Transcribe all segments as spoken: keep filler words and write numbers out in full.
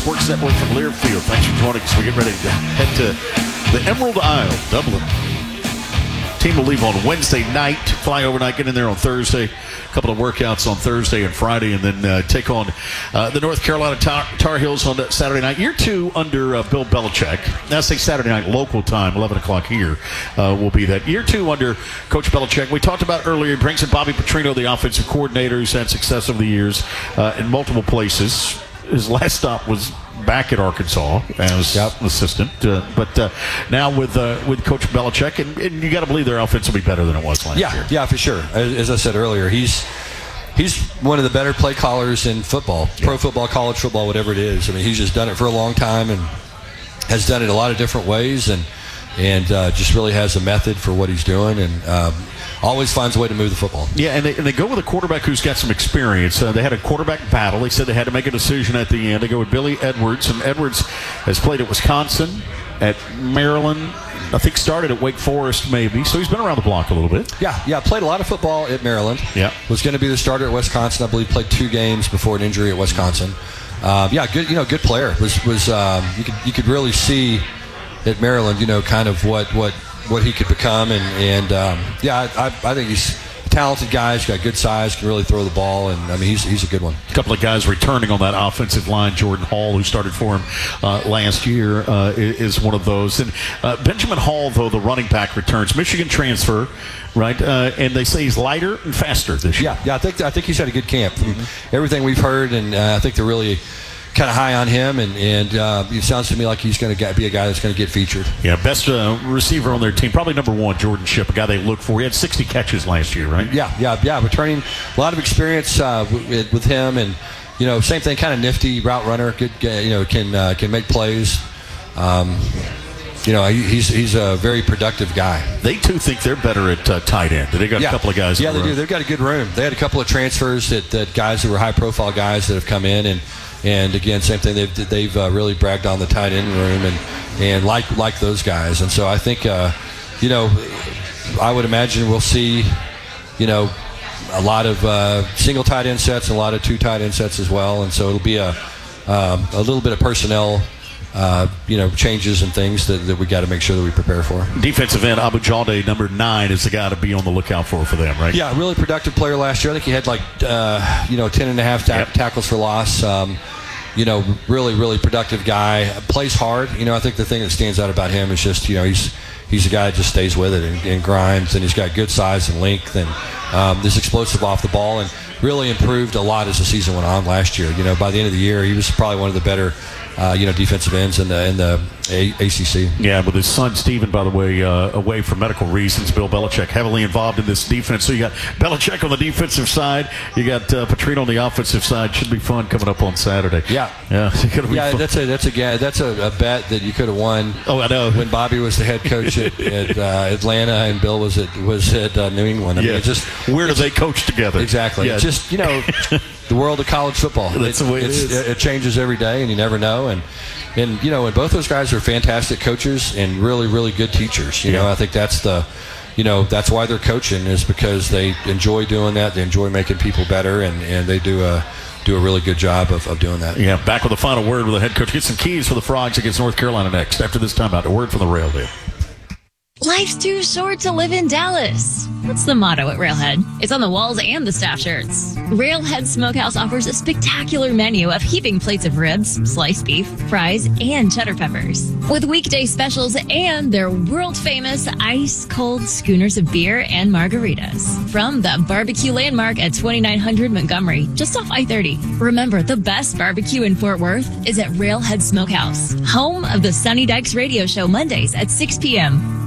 Sports Network from Learfield. Thanks for joining us. We get ready to head to the Emerald Isle, Dublin. Team will leave on Wednesday night, fly overnight, get in there on Thursday. A couple of workouts on Thursday and Friday, and then uh, take on uh, the North Carolina Tar-, Tar Heels on Saturday night. Year two under uh, Bill Belichick. Now, say Saturday night local time, eleven o'clock here, uh, will be that. Year two under Coach Belichick. We talked about earlier, he brings in Bobby Petrino, the offensive coordinator, who's had success over the years uh, in multiple places. His last stop was back at Arkansas as yep. assistant, uh, but uh, now with uh, with Coach Belichick, and, and you got to believe their offense will be better than it was last yeah, year. Yeah, for sure. As, as I said earlier, he's he's one of the better play callers in football, yeah. pro football, college football, whatever it is. I mean, he's just done it for a long time and has done it a lot of different ways, and and uh, just really has a method for what he's doing, and um, always finds a way to move the football. Yeah, and they, and they go with a quarterback who's got some experience. Uh, they had a quarterback battle. They said they had to make a decision at the end. They go with Billy Edwards, and Edwards has played at Wisconsin, at Maryland, I think started at Wake Forest maybe, so he's been around the block a little bit. Yeah, yeah, played a lot of football at Maryland. Yeah. Was going to be the starter at Wisconsin. I believe played two games before an injury at Wisconsin. Uh, yeah, good, you know, good player. Was was um, you could you could really see at Maryland, you know, kind of what what. what he could become, and, and um, yeah, I, I think he's a talented guy. He's got good size, can really throw the ball, and I mean, he's he's a good one. A couple of guys returning on that offensive line. Jordan Hall, who started for him uh, last year, uh, is one of those. And uh, Benjamin Hall, though, the running back returns. Michigan transfer, right? Uh, and they say he's lighter and faster this year. Yeah, yeah, I think I think he's had a good camp. From mm-hmm. everything we've heard, and uh, I think they're really kind of high on him, and, and uh, it sounds to me like he's going to be a guy that's going to get featured. Yeah, best uh, receiver on their team, probably number one, Jordan Shipp, a guy they look for. He had sixty catches last year, right? Yeah, yeah, yeah. Returning a lot of experience uh, with, with him, and you know, same thing, kind of nifty route runner. Good, you know, can uh, can make plays. Um, you know, he's he's a very productive guy. They too think they're better at uh, tight end. They got yeah. a couple of guys. Yeah, they do. They've got a good room. They had a couple of transfers that, that guys who were high profile guys that have come in, and. And again, same thing. They've they've uh, really bragged on the tight end room, and and like like those guys. And so I think, uh, you know, I would imagine we'll see, you know, a lot of uh, single tight end sets, and a lot of two tight end sets as well. And so it'll be a um, a little bit of personnel, uh, you know, changes and things that, that we got to make sure that we prepare for. Defensive end Abu Jalde, number nine, is the guy to be on the lookout for for them, right? Yeah, really productive player last year. I think he had like uh, you know ten and a half ta- yep. tackles for loss. Um, You know, really, really productive guy. Plays hard. You know, I think the thing that stands out about him is just, you know, he's he's a guy that just stays with it and, and grinds, and he's got good size and length, and um, is explosive off the ball, and really improved a lot as the season went on last year. You know, by the end of the year, he was probably one of the better, uh, you know, defensive ends in the in the A- ACC. Yeah, with his son Stephen, by the way, uh, away for medical reasons. Bill Belichick heavily involved in this defense. So you got Belichick on the defensive side, you got uh, Petrino on the offensive side. Should be fun coming up on Saturday. Yeah, yeah, yeah. Fun. That's a that's a that's a, a bet that you could have won. Oh, I know. When Bobby was the head coach at, at uh, Atlanta and Bill was at was at uh, New England. I yeah. mean, just where do they coach together? Exactly. Yeah. It's just, you know, the world of college football. That's it, the way it is. It changes every day, and you never know. And and you know, and both those guys are fantastic coaches and really, really good teachers. You yeah. know, I think that's the, you know, that's why they're coaching, is because they enjoy doing that. They enjoy making people better, and, and they do a do a really good job of, of doing that. Yeah. Back with the final word with the head coach. Get some keys for the Frogs against North Carolina next. After this timeout, a word from the Railhead. Life's too short to live in Dallas. That's the motto at Railhead. It's on the walls and the staff shirts. Railhead Smokehouse offers a spectacular menu of heaping plates of ribs, sliced beef, fries, and cheddar peppers. With weekday specials and their world-famous ice-cold schooners of beer and margaritas. From the barbecue landmark at twenty-nine hundred Montgomery, just off I thirty. Remember, the best barbecue in Fort Worth is at Railhead Smokehouse, home of the Sunny Dykes radio show Mondays at six p.m.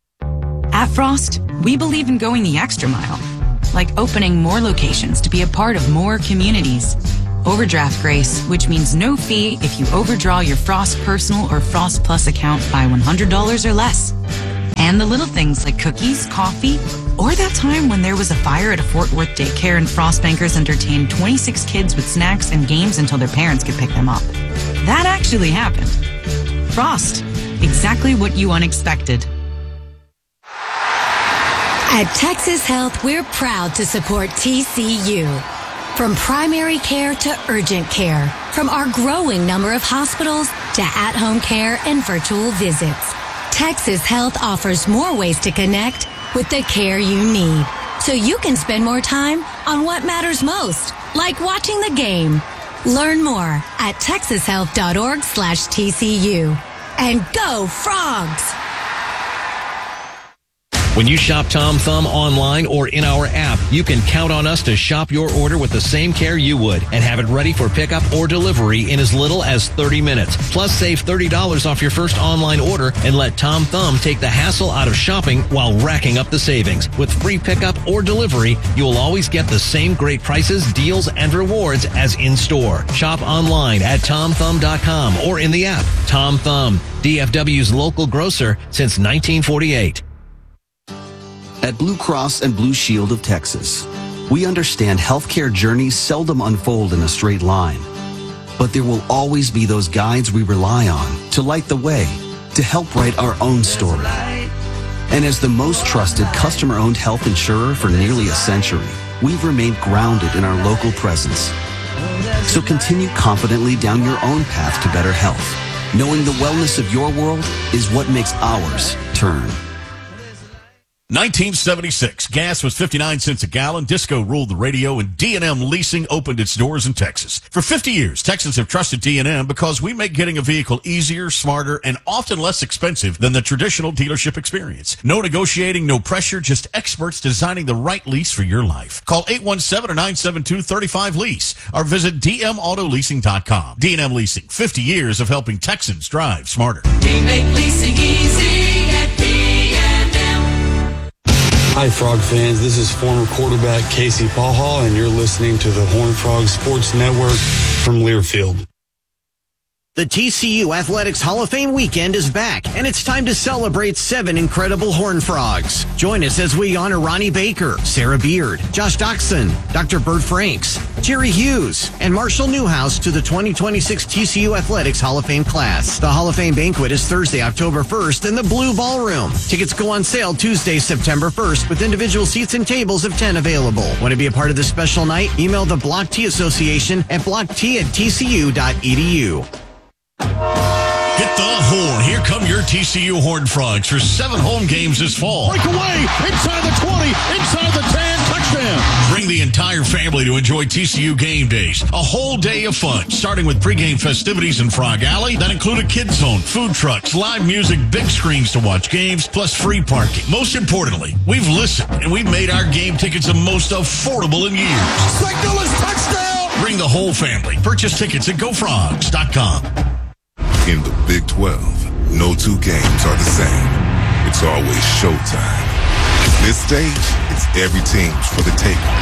At Frost, we believe in going the extra mile, like opening more locations to be a part of more communities. Overdraft grace, which means no fee if you overdraw your Frost Personal or Frost Plus account by one hundred dollars or less. And the little things like cookies, coffee, or that time when there was a fire at a Fort Worth daycare and Frost Bankers entertained twenty-six kids with snacks and games until their parents could pick them up. That actually happened. Frost, exactly what you unexpected. At Texas Health, we're proud to support T C U. From primary care to urgent care, from our growing number of hospitals to at-home care and virtual visits. Texas Health offers more ways to connect with the care you need, so you can spend more time on what matters most, like watching the game. Learn more at texashealth.org slash TCU. And go Frogs! When you shop Tom Thumb online or in our app, you can count on us to shop your order with the same care you would and have it ready for pickup or delivery in as little as thirty minutes. Plus, save thirty dollars off your first online order and let Tom Thumb take the hassle out of shopping while racking up the savings. With free pickup or delivery, you will always get the same great prices, deals, and rewards as in-store. Shop online at tom thumb dot com or in the app. Tom Thumb, D F W's local grocer since nineteen forty-eight. At Blue Cross and Blue Shield of Texas, we understand healthcare journeys seldom unfold in a straight line. But there will always be those guides we rely on to light the way, to help write our own story. And as the most trusted customer-owned health insurer for nearly a century, we've remained grounded in our local presence. So continue confidently down your own path to better health, knowing the wellness of your world is what makes ours turn. nineteen seventy-six, gas was fifty-nine cents a gallon, disco ruled the radio, and D and M Leasing opened its doors in Texas. For fifty years, Texans have trusted D and M because we make getting a vehicle easier, smarter, and often less expensive than the traditional dealership experience. No negotiating, no pressure, just experts designing the right lease for your life. Call eight one seven, or nine seven two, three five lease or visit d m auto leasing dot com. D and M Leasing, fifty years of helping Texans drive smarter. We make leasing easy at D and M. Hi, Frog fans. This is former quarterback Casey Paha, and you're listening to the Horned Frog Sports Network from Learfield. The T C U Athletics Hall of Fame weekend is back, and it's time to celebrate seven incredible Horned Frogs. Join us as we honor Ronnie Baker, Sarah Beard, Josh Doxson, Doctor Bert Franks, Jerry Hughes, and Marshall Newhouse to the twenty twenty-six T C U Athletics Hall of Fame class. The Hall of Fame banquet is Thursday, October first in the Blue Ballroom. Tickets go on sale Tuesday, September first, with individual seats and tables of ten available. Want to be a part of this special night? Email the Block T Association at block t at t c u dot e d u. Hit the horn. Here come your T C U Horned Frogs for seven home games this fall. Break away. Inside the twenty. Inside the ten. Touchdown. Bring the entire family to enjoy T C U game days. A whole day of fun, starting with pregame festivities in Frog Alley that include a kids zone, food trucks, live music, big screens to watch games, plus free parking. Most importantly, we've listened and we've made our game tickets the most affordable in years. Signal is touchdown. Bring the whole family. Purchase tickets at go frogs dot com. In the Big twelve, no two games are the same. It's always showtime. This stage, it's every team's for the taking.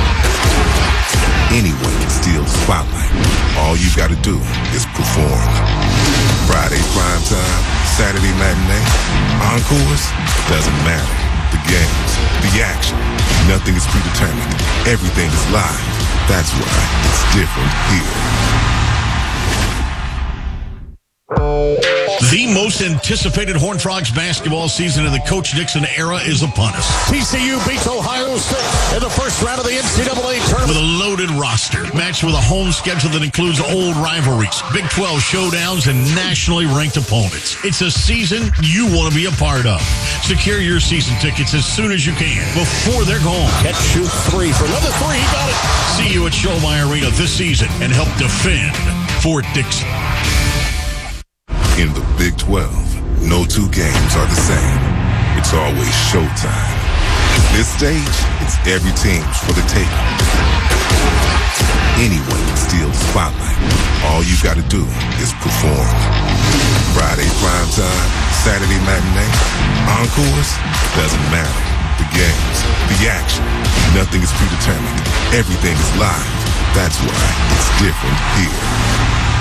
Anyone can steal the spotlight. All you gotta do is perform. Friday primetime, Saturday matinee, encores, doesn't matter. The games, the action, nothing is predetermined. Everything is live. That's why it's different here. The most anticipated Horned Frogs basketball season in the Coach Dixon era is upon us. T C U beats Ohio State in the first round of the N C double A tournament. With a loaded roster, matched with a home schedule that includes old rivalries, Big twelve showdowns, and nationally ranked opponents. It's a season you want to be a part of. Secure your season tickets as soon as you can, before they're gone. Catch, shoot, three for another three. He got it. See you at Schollmeyer Arena this season and help defend Fort Dixon. In the Big twelve, no two games are the same. It's always showtime. This stage, it's every team's for the taking. Anyone can steal the spotlight. All you gotta do is perform. Friday primetime, Saturday matinee, encores, doesn't matter. The games, the action, nothing is predetermined. Everything is live. That's why it's different here.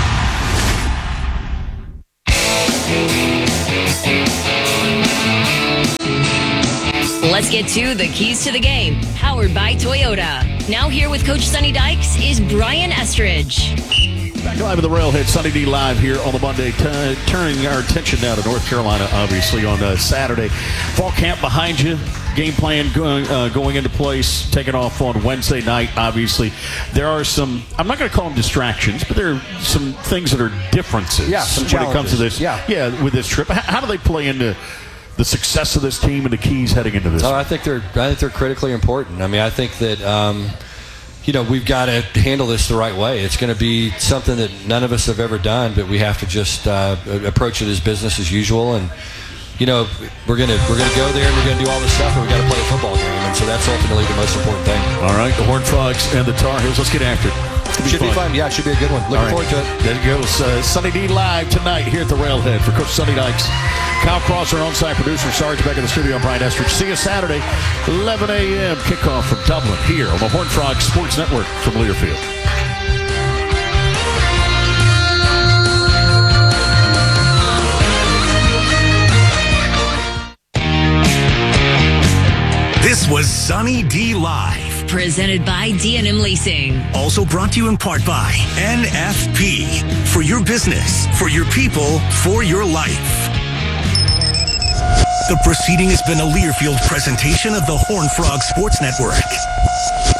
Let's get to the keys to the game, powered by Toyota. Now here with Coach Sonny Dykes is Brian Estridge. Back live at the Railhead, Sunny D live here on the Monday, t- turning our attention now to North Carolina, obviously, on uh, Saturday. Fall camp behind you. game plan going, uh, going into place, taking off on Wednesday night, obviously. There are some, I'm not going to call them distractions, but there are some things that are differences yeah, some when it comes to this. Yeah. yeah, with this trip. How, how do they play into the success of this team and the keys heading into this? Oh, I think they're I think they're critically important. I mean, I think that um, you know, we've got to handle this the right way. It's going to be something that none of us have ever done, but we have to just uh, approach it as business as usual. And you know, we're gonna we're gonna go there and we're gonna do all this stuff, and we got to play a football game, and so that's ultimately the most important thing. All right, the Horned Frogs and the Tar Heels. Let's get after it. Be should fun. be fun. Yeah, it should be a good one. Looking right. forward to it. There it goes. Uh, Sunny D live tonight here at the Railhead for Coach Sonny Dykes. Kyle Cross, our on-site producer, Sarge back in the studio. I'm Brian Estridge. See you Saturday, eleven a.m. kickoff from Dublin here on the Horned Frogs Sports Network from Learfield. This was Sunny D Live. Presented by D and M Leasing. Also brought to you in part by N F P. For your business, for your people, for your life. The proceeding has been a Learfield presentation of the Horned Frog Sports Network.